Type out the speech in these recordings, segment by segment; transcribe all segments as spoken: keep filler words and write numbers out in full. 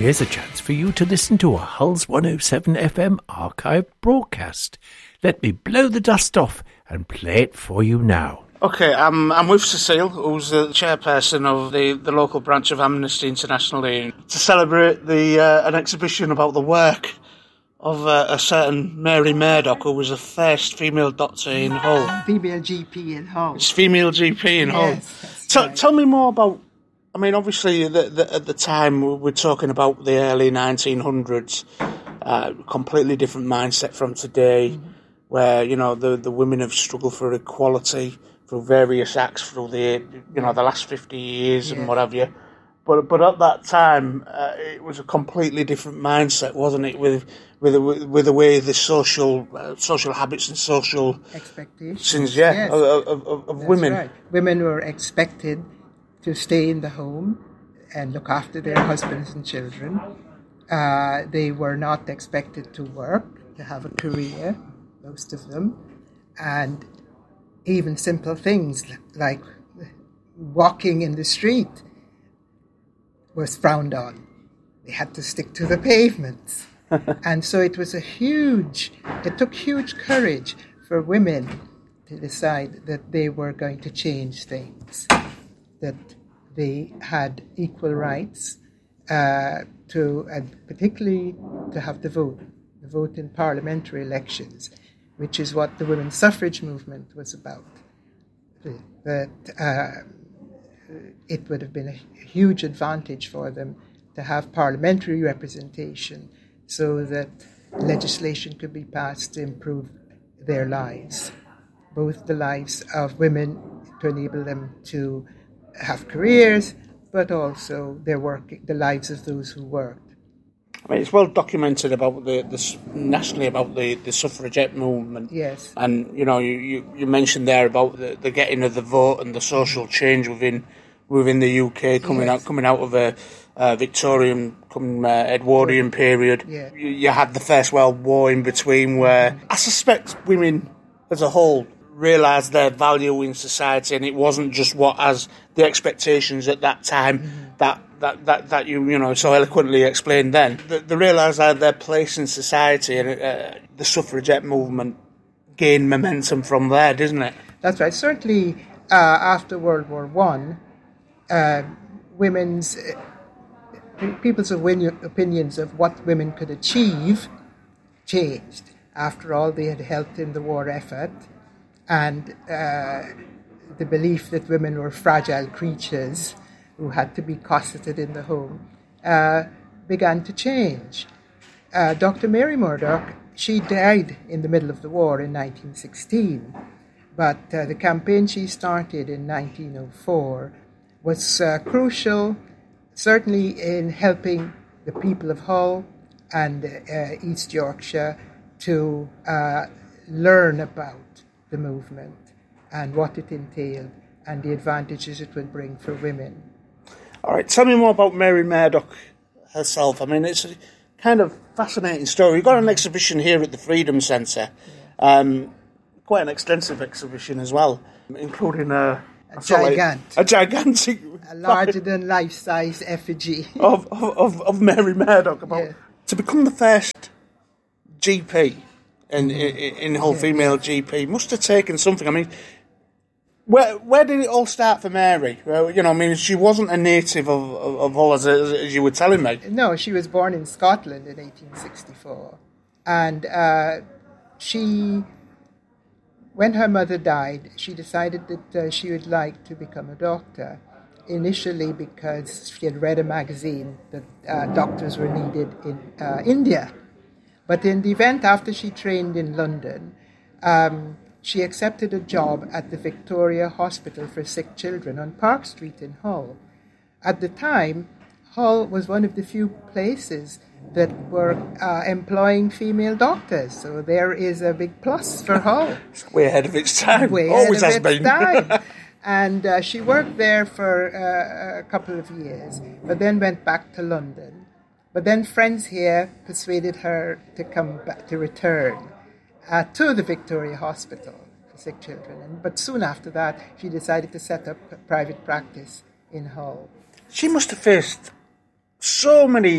here's a chance for you to listen to a Hull's one oh seven F M archive broadcast. Let me blow the dust off and play it for you now. Okay, I'm I'm with Cecile, who's the chairperson of the, the local branch of Amnesty International here, to celebrate the uh, an exhibition about the work of uh, a certain Mary Murdoch, who was the first female doctor in Hull. Female G P in Hull. It's female G P in Hull. Yes, T- right. Tell me more about, I mean, obviously the, the, at the time we're talking about the early nineteen hundreds, uh, completely different mindset from today, mm-hmm. where, you know, the, the women have struggled for equality through various acts through the, you know, the last fifty years yeah. and what have you. But but at that time, uh, it was a completely different mindset, wasn't it? With with with the way the social uh, social habits and social expectations, yeah, yes. of, of, of That's women. Right. Women were expected to stay in the home and look after their husbands and children. Uh, they were not expected to work, to have a career, most of them, and even simple things like walking in the street was frowned on. They had to stick to the pavements. And so it was a huge, it took huge courage for women to decide that they were going to change things, that they had equal rights uh, to, and particularly to have the vote, the vote in parliamentary elections, which is what the women's suffrage movement was about. That uh, it would have been a huge advantage for them to have parliamentary representation so that legislation could be passed to improve their lives, both the lives of women to enable them to have careers, but also their work, the lives of those who worked. I mean, it's well documented about the, the nationally about the, the suffragette movement. Yes. And, you know, you, you, you mentioned there about the, the getting of the vote and the social change within within the U K coming yes. out coming out of a uh, Victorian, coming uh, Edwardian period. Yeah. You, you had the First World War in between, where mm-hmm. I suspect women as a whole realised their value in society, and it wasn't just what as the expectations at that time mm-hmm. that, that, that, that you you know so eloquently explained then. They, they realised that their place in society, and uh, the suffragette movement gained momentum from there, didn't it? That's right. Certainly, uh, after World War One, uh, women's uh, people's opinions of what women could achieve changed. After all, they had helped in the war effort. And uh, the belief that women were fragile creatures who had to be cosseted in the home uh, began to change. Uh, Doctor Mary Murdoch, she died in the middle of the war in nineteen sixteen, but uh, the campaign she started in nineteen oh four was uh, crucial, certainly in helping the people of Hull and uh, East Yorkshire to uh, learn about the movement and what it entailed and the advantages it would bring for women. All right, tell me more about Mary Murdoch herself. I mean, it's a kind of fascinating story. You've got an exhibition here at the Freedom Centre, yeah. um, quite an extensive exhibition as well, including a... A gigant. Like a gigantic... A larger-than-life-size effigy. of, of, of Mary Murdoch. About, yeah. To become the first G P... in, in, in Hull, female G P, must have taken something. I mean, where where did it all start for Mary? Well, you know, I mean, she wasn't a native of, of, of Hull, as, as you were telling me. No, she was born in Scotland in eighteen sixty-four. And uh, she, when her mother died, she decided that uh, she would like to become a doctor, initially because she had read a magazine that uh, doctors were needed in uh, India. But in the event, after she trained in London, um, she accepted a job at the Victoria Hospital for Sick Children on Park Street in Hull. At the time, Hull was one of the few places that were uh, employing female doctors. So there is a big plus for Hull. It's way ahead of its time. Way Always ahead has of its been. time. And uh, she worked there for uh, a couple of years, but then went back to London. But then friends here persuaded her to come back, to return uh, to the Victoria Hospital for Sick Children. And, but soon after that, she decided to set up a private practice in Hull. She must have faced so many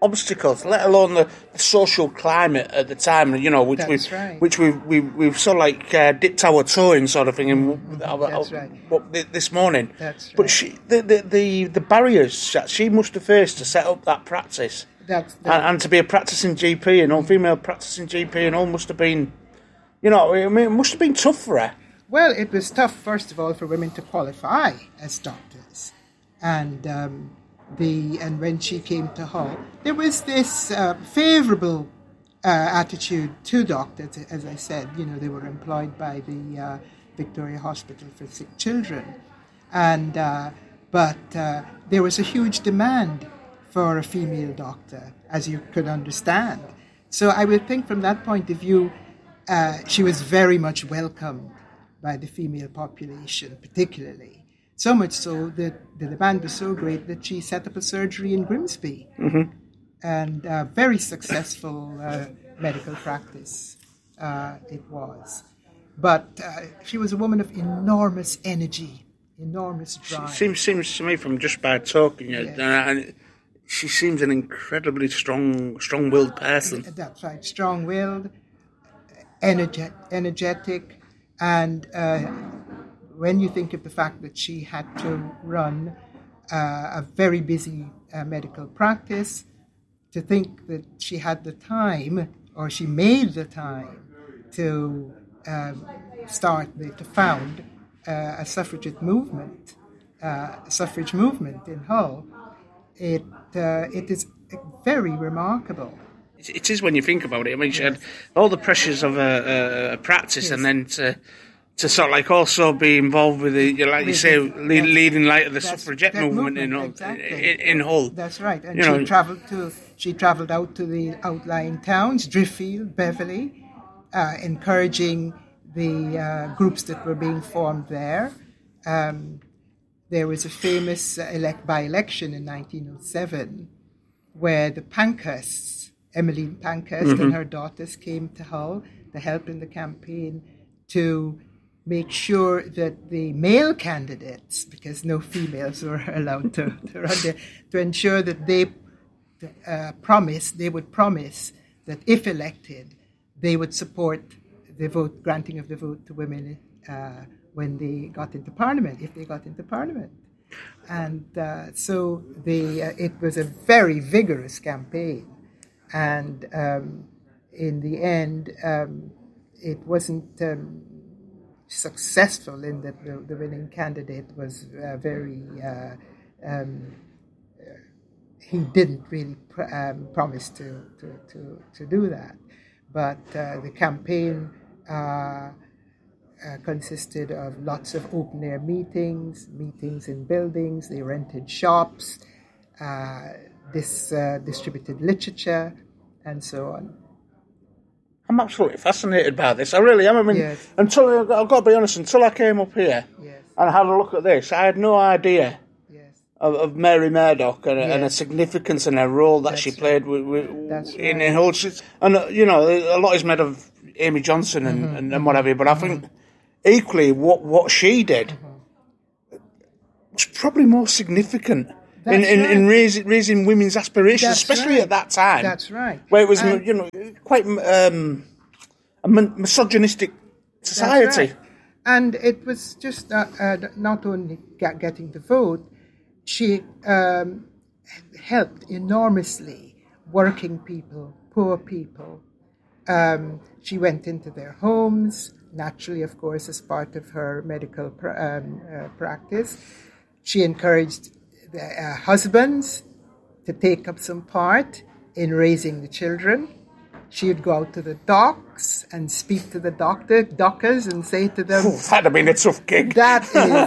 obstacles, let alone the, the social climate at the time, you know, which That's we've right. which we've we've, we've sort of like uh, dipped our toe in, sort of thing. In, Mm-hmm. our, That's our, right. what, this morning. That's right. But she, the, the the the barriers that she must have faced to set up that practice, That's and, that, and to be a practicing G P, and all female practicing G P, and all must have been, you know, I mean, it must have been tough for her. well, it was tough, first of all, for women to qualify as doctors. And um, the and when she came to Hull, there was this uh, favourable uh, attitude to doctors. As I said, you know, they were employed by the uh, Victoria Hospital for Sick Children. And uh, but uh, there was a huge demand for a female doctor, as you could understand. So I would think from that point of view, uh, she was very much welcomed by the female population, particularly. So much so that the demand was so great that she set up a surgery in Grimsby. Mm-hmm. And a very successful uh, medical practice uh, it was. But uh, she was a woman of enormous energy, enormous drive. Seems seems to me from just by talking, Yes. uh, and she seems an incredibly strong, strong-willed person. That's right, strong-willed, energet- energetic, and uh, when you think of the fact that she had to run uh, a very busy uh, medical practice, to think that she had the time, or she made the time, to um, start, the, to found uh, a suffragette movement, uh, suffrage movement in Hull, it uh, it is very remarkable. It, it is when you think about it. I mean, she had all the pressures of a, a, a practice, Yes. and then to to sort of like also be involved with the, you know, like you With say, the- lead, that's- leading light of the that's- suffragette that movement, in, Hull, exactly. in, in Hull. That's right, and You she know- travelled to she travelled out to the outlying towns, Driffield, Beverley, uh, encouraging the uh, groups that were being formed there. Um, there was a famous uh, elect by-election in nineteen oh seven where the Pankhursts, Emmeline Pankhurst Mm-hmm. and her daughters came to Hull to help in the campaign to make sure that the male candidates, because no females were allowed to, to run there, to ensure that they uh, promise, they would promise that if elected, they would support the vote, granting of the vote to women uh, when they got into Parliament, if they got into Parliament. And uh, so the, uh, it was a very vigorous campaign. And um, in the end, um, it wasn't um, successful in that the, the winning candidate was uh, very, uh, um, he didn't really pr- um, promise to, to, to, to do that. But uh, the campaign uh, uh, consisted of lots of open-air meetings, meetings in buildings, they rented shops, uh, this uh, distributed literature, and so on. I'm absolutely fascinated by this. I really am. I mean, Yes. until I've got to be honest, until I came up here Yes, and had a look at this, I had no idea yes, of, of Mary Murdoch and, and her Yes. significance and her role that That's she right. played with, with, That's in, right. in Hull. She's- And, uh, you know, a lot is made of Amy Johnson and, Mm-hmm. and, and whatever, but I think equally what, what she did Mm-hmm. was probably more significant in, That's in, in right. raising, raising women's aspirations, That's especially right. at that time. That's right. Where it was, And- you know, quite um, a min- misogynistic society. That's right. And it was just uh, uh, not only get, getting the vote, she um, helped enormously working people, poor people. Um, she went into their homes, naturally, of course, as part of her medical pr- um, uh, practice. She encouraged the uh, husbands to take up some part in raising the children. She would go out to the docks and speak to the doctor, dockers, and say to them, That'd have been a tough gig. that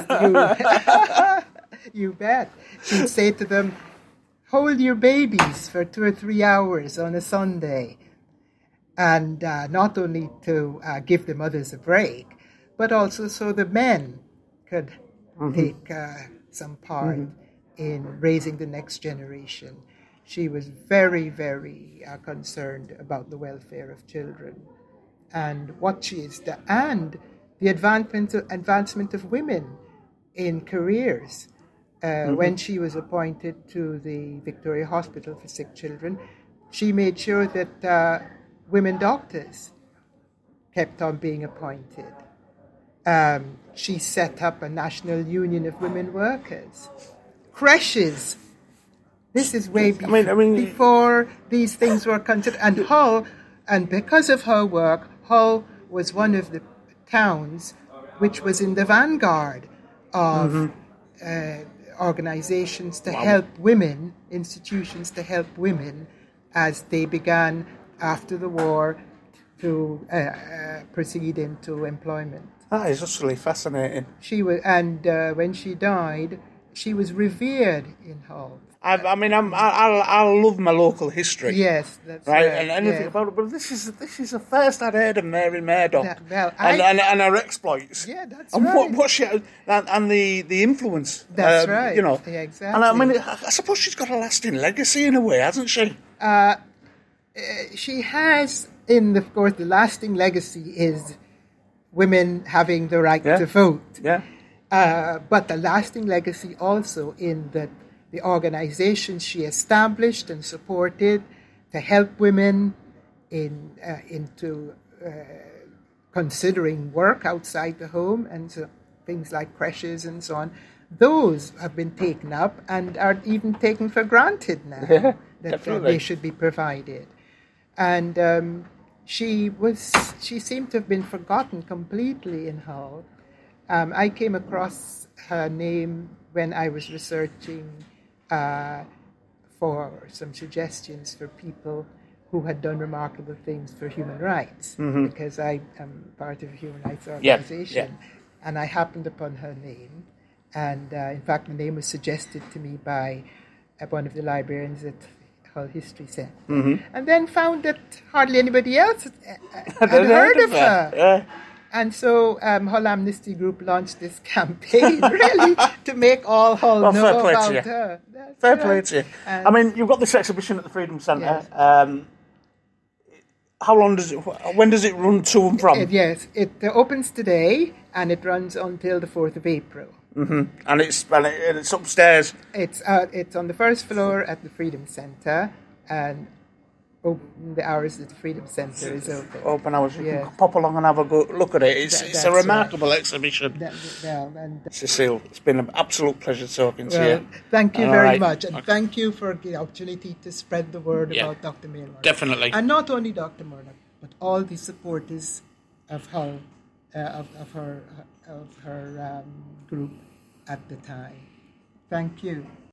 is, you, you bet. She'd say to them, hold your babies for two or three hours on a Sunday. And uh, not only to uh, give the mothers a break, but also so the men could take uh, some part in raising the next generation. She was very, very uh, concerned about the welfare of children and what she is, the, and the advancement of, advancement of women in careers. Uh, mm-hmm. When she was appointed to the Victoria Hospital for Sick Children, she made sure that uh, women doctors kept on being appointed. Um, she set up a National Union of Women Workers. Creches. This is way be- I mean, I mean, before these things were considered. And Hull, and because of her work, Hull was one of the towns which was in the vanguard of mm-hmm. uh, organizations to wow. help women, institutions to help women as they began after the war to uh, uh, proceed into employment. That is utterly fascinating. She was, and uh, when she died, she was revered in Hull. I, I mean, I'm, I, I, I love my local history. Yes, that's right. right. And anything yes. about it, but this is this is the first I'd heard of Mary Murdoch that, well, and, I, and, and her exploits. Yeah, that's and right. What, what she and, and the the influence. That's um, right. You know, yeah, exactly. And I mean, I suppose she's got a lasting legacy in a way, hasn't she? Uh, uh, she has. In the, of course, the lasting legacy is women having the right yeah. to vote. Yeah. Uh, but the lasting legacy also in that the organizations she established and supported to help women in uh, into uh, considering work outside the home and so things like creches and so on, those have been taken up and are even taken for granted now yeah, that uh, they should be provided. And um, she was she seemed to have been forgotten completely in Hull. Um, I came across her name when I was researching uh, for some suggestions for people who had done remarkable things for human rights, mm-hmm. because I am part of a human rights organization, yeah, yeah. and I happened upon her name. And uh, in fact, the name was suggested to me by uh, one of the librarians at Hull History Centre, mm-hmm. and then found that hardly anybody else had, had heard, heard of her. her. Yeah. And so um, Hull Amnesty Group launched this campaign, really, to make all Hull well, know about her. That's fair right. play to you. And I mean, you've got this exhibition at the Freedom Centre. Yes. Um, how long does it, when does it run to and from? It, yes, it uh, opens today and it runs until the fourth of April. Mm-hmm. And it's and it's upstairs. It's uh, it's on the first floor at the Freedom Centre, and open the hours that the Freedom Centre is open. Open hours. You yeah. can pop along and have a go, look at it. It's, that, it's a remarkable right. exhibition. That, well, and, Cecile, it's been an absolute pleasure talking well, to you. Thank you and very right. much, and okay. thank you for the opportunity to spread the word yeah. about Doctor Mail Murdoch. Definitely. And not only Doctor Murdoch, but all the supporters of Hull, uh, of, of her, of her um, group at the time. Thank you.